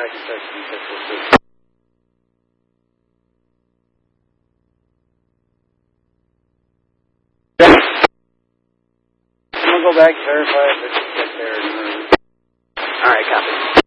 back and text me. I'm going to go back and verify if it's there. All right, copy.